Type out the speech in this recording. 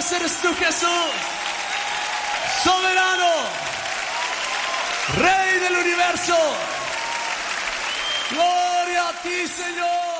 ese eres tú, Jesús. Soberano, Rey del universo. Gloria a ti, Señor.